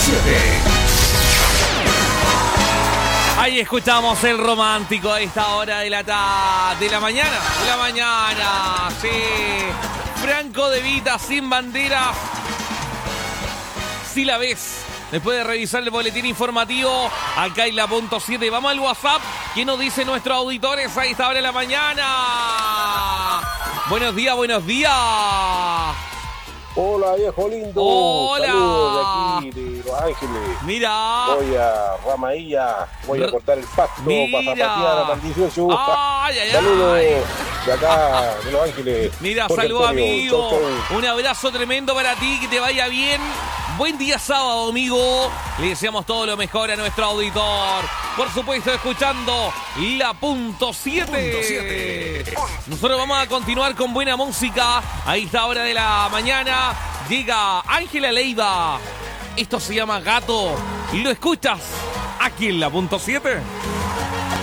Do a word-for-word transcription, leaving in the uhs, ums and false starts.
siete. Ahí escuchamos el romántico a esta hora de la ta de la mañana, de la mañana, sí. Franco De Vita, Sin Banderas. Si la ves, después de revisar el boletín informativo, acá en la punto siete. Vamos al WhatsApp. ¿Qué nos dicen nuestros auditores a esta hora de la mañana? Buenos días, buenos días. Hola, viejo lindo. Hola. Saludos de aquí, de Los Ángeles. Mira. Voy a Ramailla, voy a cortar el pasto Mira. para zapatear a dieciocho. Ay, ay, Saludos ay. de acá, de Los Ángeles. Mira, Jorge saludos, Antonio. amigo. Chau, chau. Un abrazo tremendo para ti, que te vaya bien. Buen día sábado, amigo. Le deseamos todo lo mejor a nuestro auditor. Por supuesto, escuchando la punto siete. Nosotros vamos a continuar con buena música. A esta hora de la mañana llega Ángela Leiva. Esto se llama Gato. Y lo escuchas aquí en la punto siete.